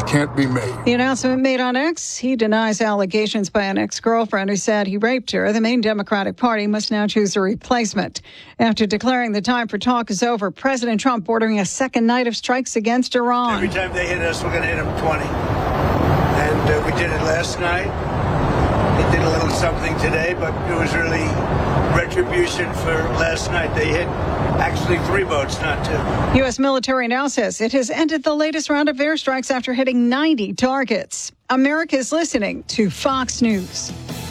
can't be made. The announcement made on X. He denies allegations by an ex-girlfriend who said he raped her. The main Democratic Party must now choose a replacement. After declaring the time for talk is over, President Trump ordering a second night of strikes against Iran. Every time they hit us, we're going to hit them 20. And we did it last night. They did a little something today, but it was really retribution for last night. They hit actually 3 boats, not 2. U.S. military now says it has ended the latest round of airstrikes after hitting 90 targets. America is listening to Fox News.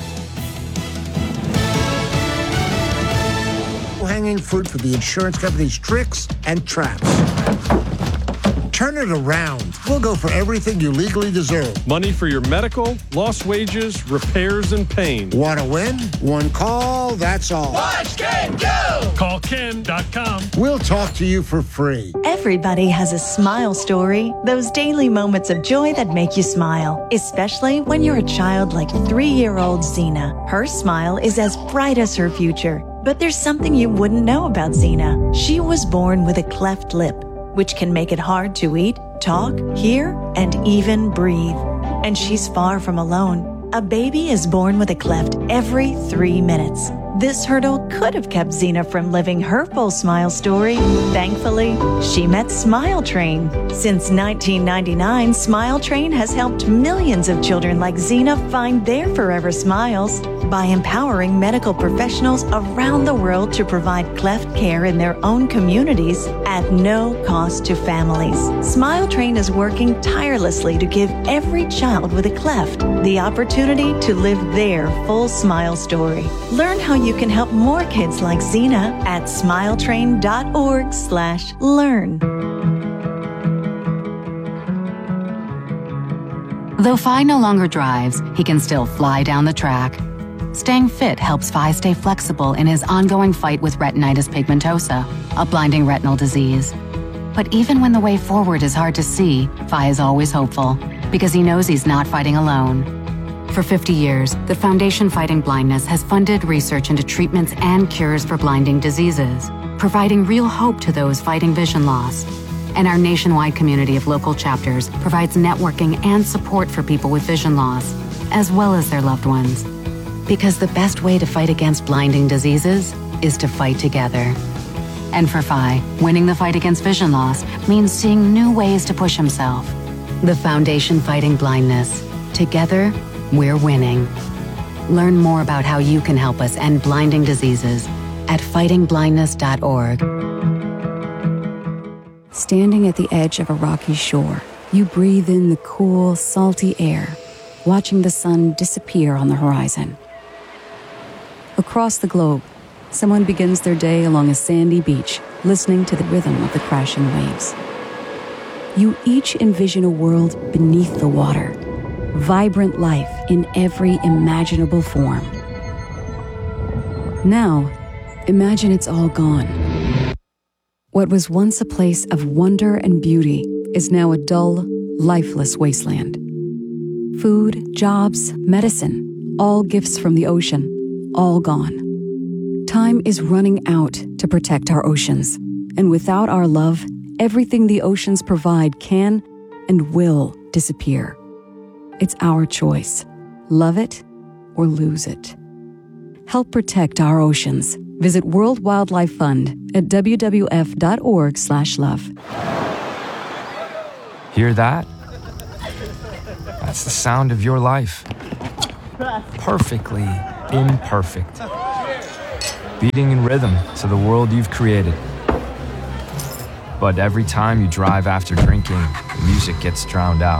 Hanging fruit for the insurance company's tricks and traps. Turn it around. We'll go for everything you legally deserve. Money for your medical, lost wages, repairs, and pain. Want to win? One call, that's all. Watch Ken go! Call Ken.com. We'll talk to you for free. Everybody has a smile story. Those daily moments of joy that make you smile. Especially when you're a child like 3-year-old Xena. Her smile is as bright as her future. But there's something you wouldn't know about Xena. She was born with a cleft lip, which can make it hard to eat, talk, hear, and even breathe. And she's far from alone. A baby is born with a cleft every 3 minutes. This hurdle could have kept Xena from living her full smile story. Thankfully, she met Smile Train. Since 1999, Smile Train has helped millions of children like Xena find their forever smiles by empowering medical professionals around the world to provide cleft care in their own communities at no cost to families. Smile Train is working tirelessly to give every child with a cleft the opportunity to live their full smile story. Learn how you can help more kids like Xena at smiletrain.org/learn. Though Phi no longer drives, he can still fly down the track. Staying fit helps Phi stay flexible in his ongoing fight with retinitis pigmentosa, a blinding retinal disease. But even when the way forward is hard to see, Phi is always hopeful, because he knows he's not fighting alone. For 50 years, the Foundation Fighting Blindness has funded research into treatments and cures for blinding diseases, providing real hope to those fighting vision loss. And our nationwide community of local chapters provides networking and support for people with vision loss, as well as their loved ones. Because the best way to fight against blinding diseases is to fight together. And for Phi, winning the fight against vision loss means seeing new ways to push himself. The Foundation Fighting Blindness. Together, we're winning. Learn more about how you can help us end blinding diseases at fightingblindness.org. Standing at the edge of a rocky shore, you breathe in the cool, salty air, watching the sun disappear on the horizon. Across the globe, someone begins their day along a sandy beach, listening to the rhythm of the crashing waves. You each envision a world beneath the water, vibrant life in every imaginable form. Now, imagine it's all gone. What was once a place of wonder and beauty is now a dull, lifeless wasteland. Food, jobs, medicine, all gifts from the ocean, all gone. Time is running out to protect our oceans, and without our love, everything the oceans provide can and will disappear. It's our choice. Love it or lose it. Help protect our oceans. Visit World Wildlife Fund at wwf.org/love. Hear that? That's the sound of your life. Perfectly imperfect. Beating in rhythm to the world you've created. But every time you drive after drinking, the music gets drowned out.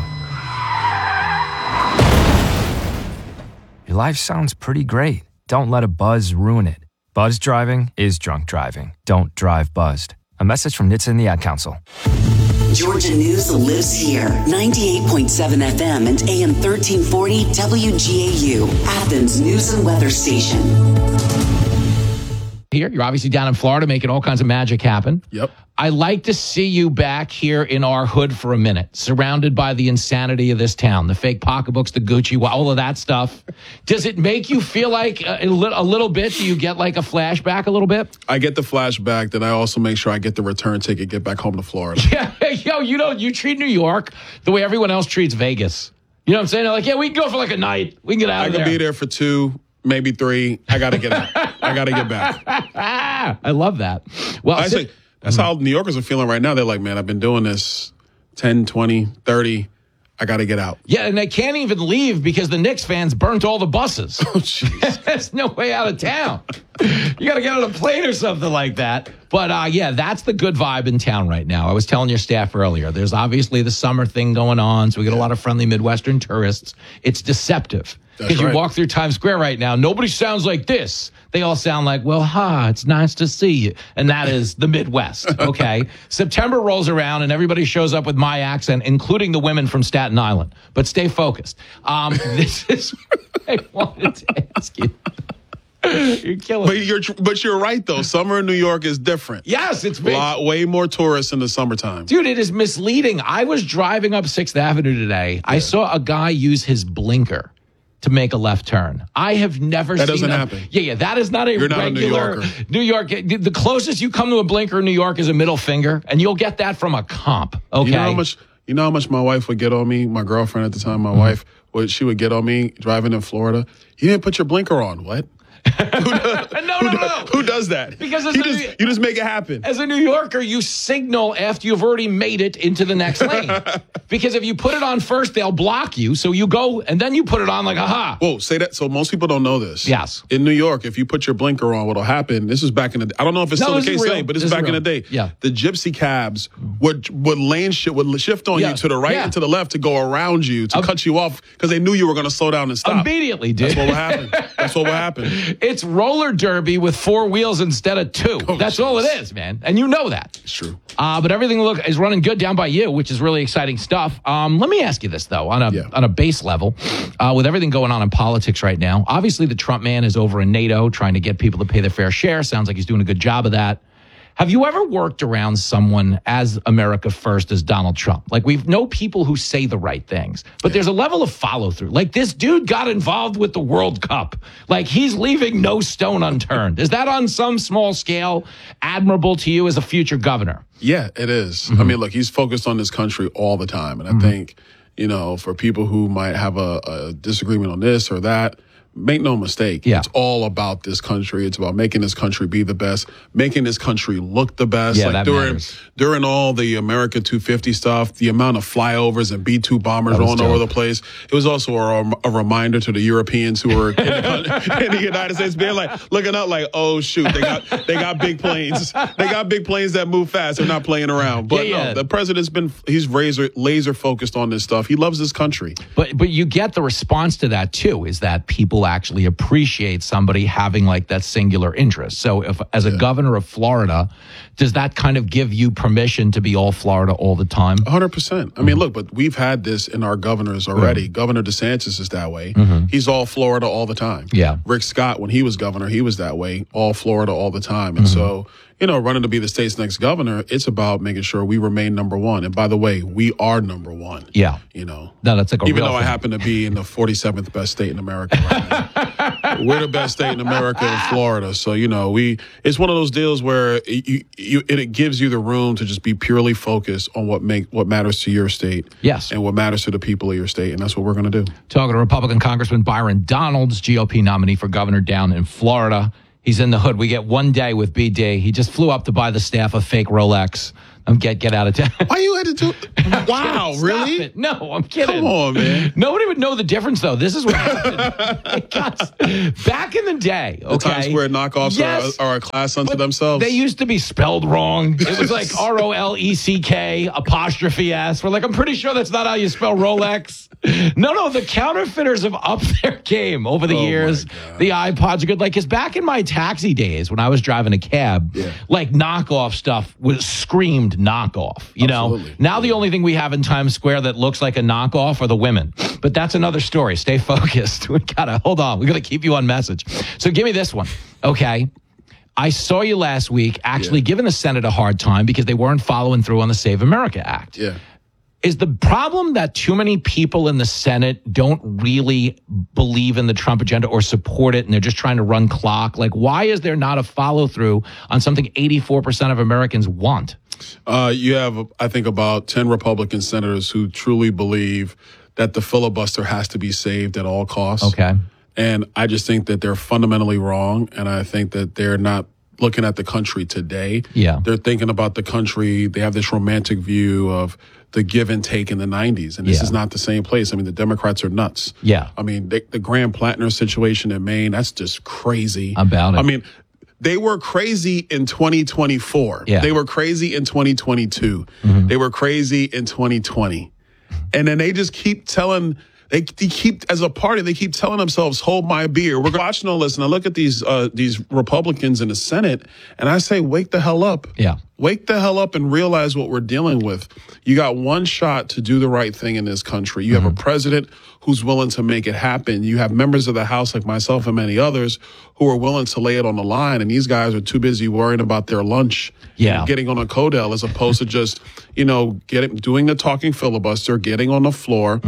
Your life sounds pretty great. Don't let a buzz ruin it. Buzz driving is drunk driving. Don't drive buzzed. A message from NHTSA and the Ad Council. Georgia News lives here. 98.7 FM and AM 1340 WGAU, Athens News and Weather Station. here. You're obviously down in Florida making all kinds of magic happen. Yep. I like to see you back here in our hood for a minute, surrounded by the insanity of this town, the fake pocketbooks, the Gucci, all of that stuff. Does it make you feel like a little bit? Do you get like a flashback a little bit? I get the flashback, then I also make sure I get the return ticket, get back home to Florida. Yeah, you treat New York the way everyone else treats Vegas. You know what I'm saying? They're like, yeah, we can go for like a night. We can get out of there. I can be there for 2, maybe 3. I got to get out. I got to get back. I love that. Well, that's how New Yorkers are feeling right now. They're like, man, I've been doing this 10, 20, 30. I got to get out. Yeah, and they can't even leave because the Knicks fans burnt all the buses. Oh, jeez. There's no way out of town. You got to get on a plane or something like that. But, yeah, that's the good vibe in town right now. I was telling your staff earlier, there's obviously the summer thing going on, so we get a lot of friendly Midwestern tourists. It's deceptive. Because you walk through Times Square right now, nobody sounds like this. They all sound like, well, it's nice to see you. And that is the Midwest, okay? September rolls around and everybody shows up with my accent, including the women from Staten Island. But stay focused. This is what I wanted to ask you. You're killing me. But you're right, though. Summer in New York is different. Yes, it's way more tourists in the summertime. Dude, it is misleading. I was driving up 6th Avenue today. Yeah. I saw a guy use his blinker to make a left turn. I have never seen that. Doesn't happen. Yeah, that is not a You're regular not a New Yorker. The closest you come to a blinker in New York is a middle finger, and you'll get that from a comp. Okay. You know how much my wife would get on me? My girlfriend at the time, my wife, she would get on me driving in Florida. You didn't put your blinker on. What? Who does that? Because you just make it happen. As a New Yorker, you signal after you've already made it into the next lane. Because if you put it on first, they'll block you. So you go and then you put it on like, aha. Whoa, say that. So most people don't know this. Yes. In New York, if you put your blinker on, what'll happen, this is back in the day. I don't know if it's still the case today, but this is back in the day. Yeah. The gypsy cabs would shift on you to the right and to the left to go around you, to cut you off because they knew you were going to slow down and stop. Immediately, dude. That's what would happen. That's what would happen. It's roller derby with 4 wheels instead of 2. That's all it is, man. And you know that. It's true. But everything is running good down by you, which is really exciting stuff. Let me ask you this, though, on a base level, with everything going on in politics right now. Obviously, the Trump man is over in NATO trying to get people to pay their fair share. Sounds like he's doing a good job of that. Have you ever worked around someone as America first as Donald Trump? Like, we know people who say the right things, but there's a level of follow through. Like, this dude got involved with the World Cup. Like, he's leaving no stone unturned. Is that on some small scale admirable to you as a future governor? Yeah, it is. I mean, look, he's focused on this country all the time. And I think, for people who might have a disagreement on this or that, make no mistake. Yeah. It's all about this country. It's about making this country be the best, making this country look the best. Yeah, like during all the America 250 stuff, the amount of flyovers and B-2 bombers all over the place. It was also a reminder to the Europeans who were in the United States being like, looking out like, oh shoot, they got big planes. They got big planes that move fast. They're not playing around. But no, the president's he's laser focused on this stuff. He loves this country. But you get the response to that too, is that people actually appreciate somebody having like that singular interest. So if as a governor of Florida, does that kind of give you permission to be all Florida all the time? 100%. I mean, look, but we've had this in our governors already. Governor DeSantis is that way. He's all Florida all the time. Yeah. Rick Scott, when he was governor, he was that way, all Florida all the time. And so, running to be the state's next governor, it's about making sure we remain number one. And by the way, we are number one. Yeah. No, that's like even though I happen to be in the 47th best state in America right now. We're the best state in America in Florida. So, it's one of those deals where it gives you the room to just be purely focused on what matters to your state. Yes. And what matters to the people of your state. And that's what we're going to do. Talking to Republican Congressman Byron Donalds, GOP nominee for governor down in Florida. He's in the hood. We get one day with BD. He just flew up to buy the staff a fake Rolex. Get out of town. Why you had to do? Wow, really? It. No, I'm kidding. Come on, man. Nobody would know the difference, though. This is what happened. Back in the day, the Times Square knockoffs are a class unto themselves. They used to be spelled wrong. It was like ROLECK''S. We're like, I'm pretty sure that's not how you spell Rolex. No, the counterfeiters have upped their game over the years. The iPods are good. Like, because back in my taxi days when I was driving a cab, like knockoff stuff was screamed knockoff. Now the only thing we have in Times Square that looks like a knockoff are the women. But that's another story. Stay focused. We gotta hold on. We gotta keep you on message. So give me this one. Okay. I saw you last week actually giving the Senate a hard time because they weren't following through on the Save America Act. Yeah. Is the problem that too many people in the Senate don't really believe in the Trump agenda or support it, and they're just trying to run clock? Like, why is there not a follow-through on something 84% of Americans want? You have, I think, about 10 Republican senators who truly believe that the filibuster has to be saved at all costs. Okay. And I just think that they're fundamentally wrong, and I think that they're not looking at the country today. Yeah. They're thinking about the country. They have this romantic view of the give and take in the 90s. And this is not the same place. I mean, the Democrats are nuts. Yeah. I mean, the Graham Plattner situation in Maine, that's just crazy. About it. I mean, they were crazy in 2024. Yeah. They were crazy in 2022. They were crazy in 2020. And then they just keep telling... They keep, as a party, they keep telling themselves, hold my beer. We're watching all this, and I look at these Republicans in the Senate, and I say, wake the hell up. Yeah. Wake the hell up and realize what we're dealing with. You got one shot to do the right thing in this country. You have a president who's willing to make it happen. You have members of the House like myself and many others who are willing to lay it on the line, and these guys are too busy worrying about their lunch and getting on a Codell as opposed to just, doing the talking filibuster, getting on the floor,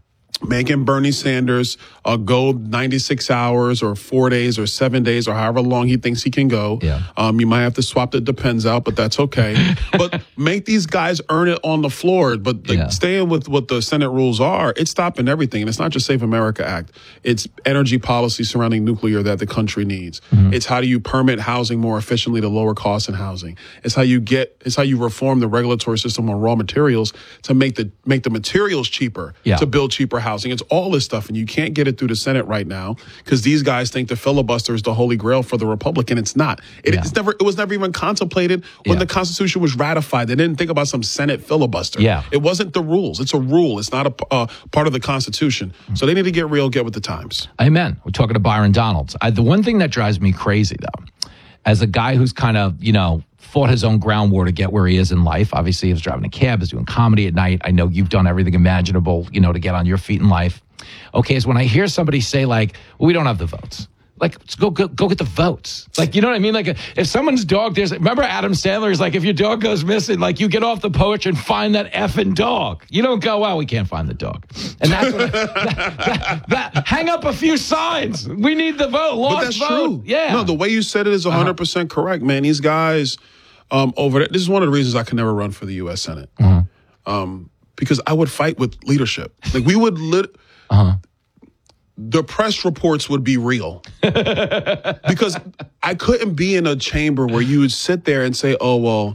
making Bernie Sanders go 96 hours or 4 days or 7 days or however long he thinks he can go. Yeah. You might have to swap the depends out, but that's okay. But make these guys earn it on the floor. But staying with what the Senate rules are, it's stopping everything. And it's not just Save America Act. It's energy policy surrounding nuclear that the country needs. It's how do you permit housing more efficiently to lower costs in housing. It's how you reform the regulatory system on raw materials to make the materials cheaper to build cheaper housing. It's all this stuff, and you can't get it through the Senate right now because these guys think the filibuster is the holy grail for the Republican. It's not. It was never even contemplated when the Constitution was ratified. They didn't think about some Senate filibuster. Yeah. It wasn't the rules. It's a rule. It's not a part of the Constitution. So they need to get real, get with the times. Amen. We're talking to Byron Donalds. The one thing that drives me crazy, though, as a guy who's kind of, fought his own ground war to get where he is in life. Obviously, he was driving a cab, he was doing comedy at night. I know you've done everything imaginable, to get on your feet in life. Okay, is when I hear somebody say, like, well, we don't have the votes. Like, let's go get the votes. Like, you know what I mean? Like, if someone's dog, remember Adam Sandler's like, if your dog goes missing, like, you get off the porch and find that effing dog. You don't go, well, we can't find the dog. And that's what hang up a few signs. We need the vote. Lost But that's vote. true. Yeah. No, the way you said it is 100% correct, man. These guys over there, this is one of the reasons I can never run for the U.S. Senate. Because I would fight with leadership. Like, we would the press reports would be real because I couldn't be in a chamber where you would sit there and say, oh, well,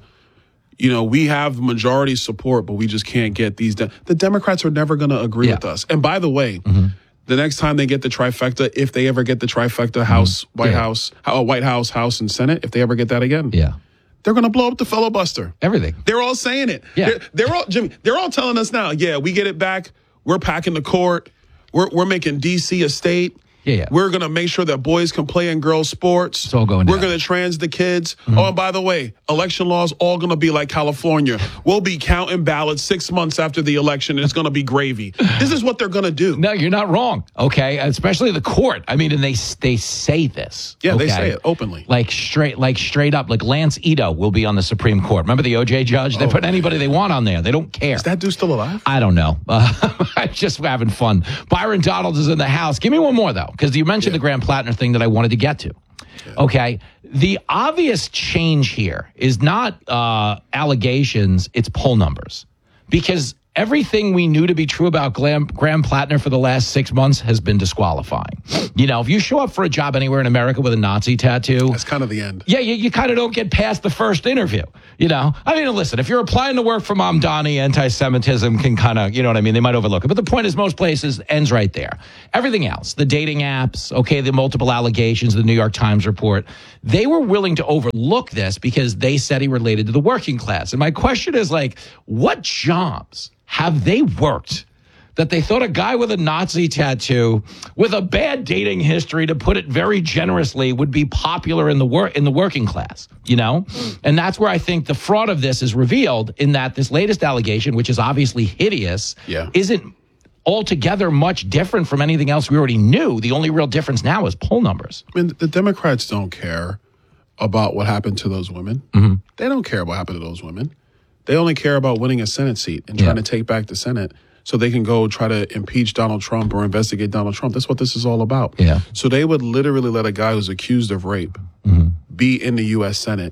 we have majority support, but we just can't get these done. The Democrats are never going to agree with us. And by the way, the next time they get the trifecta, if they ever get the trifecta, White House, House, and Senate, if they ever get that again, they're going to blow up the filibuster. Everything. They're all saying it. Yeah. They're all telling us now, we get it back. We're packing the court. We're making D.C. a state. Yeah. We're going to make sure that boys can play in girls' sports. It's all going down. We're going to trans the kids. Oh, and by the way, election laws all going to be like California. We'll be counting ballots 6 months after the election, and it's going to be gravy. This is what they're going to do. No, you're not wrong. Okay, especially the court. I mean, and they say this. Yeah, okay? they say it openly. Like straight up. Like Lance Ito will be on the Supreme Court. Remember the OJ judge? They put anybody they want on there. They don't care. Is that dude still alive? I don't know. I'm just having fun. Byron Donalds is in the house. Give me one more, though, because you mentioned the Graham Plattner thing that I wanted to get to. Okay. The obvious change here is not allegations, it's poll numbers. Because everything we knew to be true about Graham Plattner for the last 6 months has been disqualifying. If you show up for a job anywhere in America with a Nazi tattoo, that's kind of the end. Yeah, you kind of don't get past the first interview. I mean, listen, if you're applying to work for Mamdani, anti-Semitism can kind of, they might overlook it. But the point is, most places ends right there. Everything else, the dating apps, the multiple allegations, the New York Times report, they were willing to overlook this because they said he related to the working class. And my question is, like, what jobs have they worked that they thought a guy with a Nazi tattoo with a bad dating history, to put it very generously, would be popular in the working class, And that's where I think the fraud of this is revealed, in that this latest allegation, which is obviously hideous, isn't altogether much different from anything else we already knew. The only real difference now is poll numbers. I mean, the Democrats don't care about what happened to those women. Mm-hmm. They don't care about what happened to those women. They only care about winning a Senate seat and trying to take back the Senate so they can go try to impeach Donald Trump or investigate Donald Trump. That's what this is all about. Yeah. So they would literally let a guy who's accused of rape be in the U.S. Senate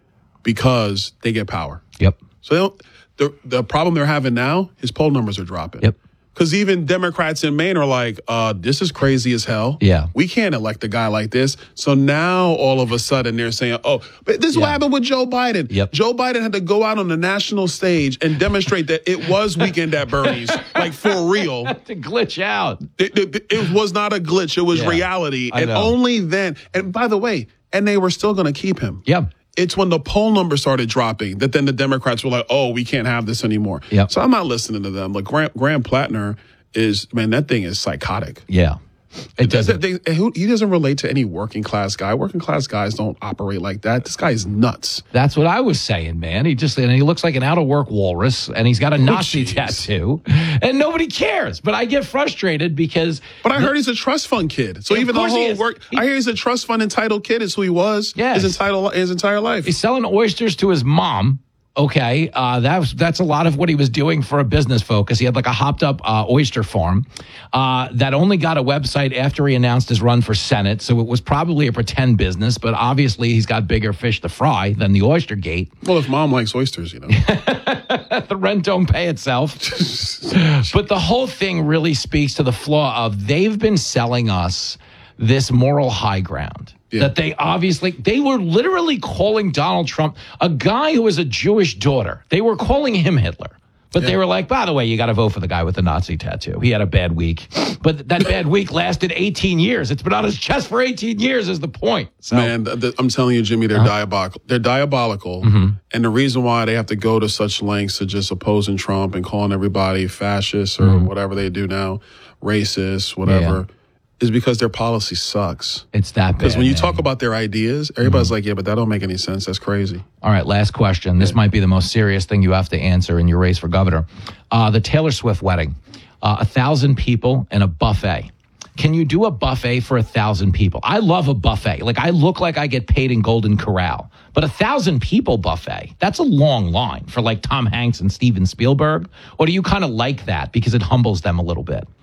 because they get power. Yep. So the problem they're having now, his poll numbers are dropping. Yep. Because even Democrats in Maine are like, this is crazy as hell. Yeah. We can't elect a guy like this. So now all of a sudden they're saying, but this is what happened with Joe Biden. Yep. Joe Biden had to go out on the national stage and demonstrate that it was Weekend at Bernie's, like for real. To glitch out. It was not a glitch. It was reality. And only then, and by the way, and they were still going to keep him. Yeah. It's when the poll numbers started dropping that then the Democrats were like, we can't have this anymore. Yep. So I'm not listening to them. Like Graham Plattner that thing is psychotic. Yeah. It doesn't. He doesn't relate to any working class guy. Working class guys don't operate like that. This guy is nuts. That's what I was saying, man. He looks like an out of work walrus, and he's got a Nazi tattoo, and nobody cares. But I get frustrated because. But I heard he's a trust fund kid. So even the whole work, I hear he's a trust fund entitled kid. Is who he was. Yes. His entire life. He's selling oysters to his mom. Okay, that's a lot of what he was doing for a business focus. He had like a hopped up oyster farm that only got a website after he announced his run for Senate. So it was probably a pretend business, but obviously he's got bigger fish to fry than the Oyster Gate. Well, if mom likes oysters, the rent don't pay itself. But the whole thing really speaks to the flaw of they've been selling us this moral high ground. Yeah. That they were literally calling Donald Trump, a guy who was a Jewish daughter. They were calling him Hitler. But they were like, by the way, you got to vote for the guy with the Nazi tattoo. He had a bad week. But that bad week lasted 18 years. It's been on his chest for 18 years is the point. So, man, I'm telling you, Jimmy, they're diabolical. They're diabolical. Mm-hmm. And the reason why they have to go to such lengths to just opposing Trump and calling everybody fascist or whatever they do now, racist, whatever, is because their policy sucks. It's that bad. Because when you talk about their ideas, everybody's like, but that don't make any sense. That's crazy. All right, last question. This might be the most serious thing you have to answer in your race for governor. The Taylor Swift wedding, 1,000 people and a buffet. Can you do a buffet for 1,000 people? I love a buffet. Like, I look like I get paid in Golden Corral. But 1,000 people buffet, that's a long line for like Tom Hanks and Steven Spielberg. Or do you kind of like that because it humbles them a little bit?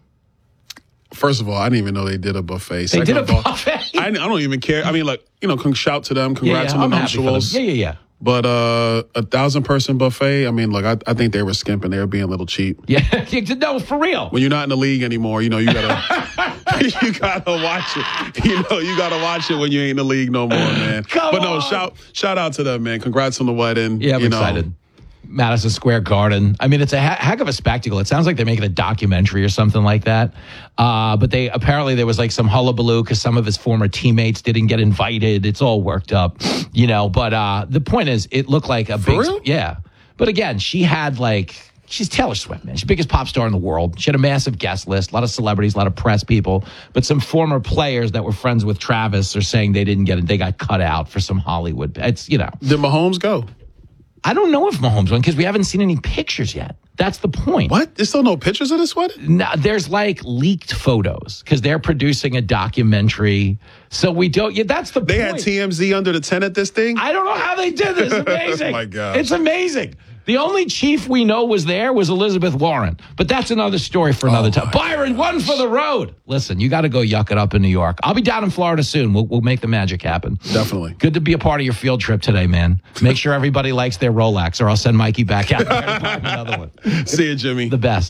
First of all, I didn't even know they did a buffet. They did a buffet? I don't even care. I mean, shout to them. Congrats on the nuptials. Yeah. But 1,000-person buffet, I mean, look, I think they were skimping. They were being a little cheap. Yeah, no, for real. When you're not in the league anymore, you gotta you gotta watch it. You gotta watch it when you ain't in the league no more, man. Come on. Shout out to them, man. Congrats on the wedding. Yeah, I'm excited. Madison Square Garden. I mean, it's a heck of a spectacle. It sounds like they're making a documentary or something like that. But there was like some hullabaloo because some of his former teammates didn't get invited. It's all worked up, But the point is, it looked like a big, real? Yeah. But again, she's Taylor Swift, man. She's the biggest pop star in the world. She had a massive guest list, a lot of celebrities, a lot of press people. But some former players that were friends with Travis are saying they didn't get it. They got cut out for some Hollywood. It's Did Mahomes go? I don't know if Mahomes won because we haven't seen any pictures yet. That's the point. What? There's still no pictures of this wedding? No, there's like leaked photos because they're producing a documentary. So we don't. Yeah, that's the point. They had TMZ under the tent at this thing? I don't know how they did this. It's amazing. Oh my God. It's amazing. The only chief we know was Elizabeth Warren. But that's another story for another time. Byron, one for the road. Listen, you got to go yuck it up in New York. I'll be down in Florida soon. We'll make the magic happen. Definitely. Good to be a part of your field trip today, man. Make sure everybody likes their Rolex or I'll send Mikey back out there to buy another one. See you, Jimmy. The best.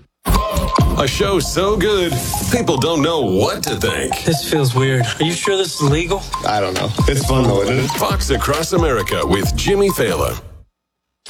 A show so good, people don't know what to think. This feels weird. Are you sure this is legal? I don't know. It's fun though, isn't it? Fox Across America with Jimmy Fallon.